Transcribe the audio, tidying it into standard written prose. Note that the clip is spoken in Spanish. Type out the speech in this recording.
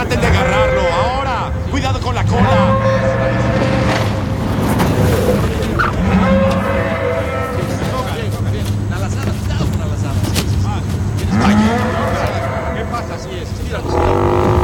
Traten de agarrarlo. ¡Ahora! ¡Cuidado con la cola! Bien. La lazada, cuidado con la lazada. Ay, ¿Qué pasa? Así es. Estíralo.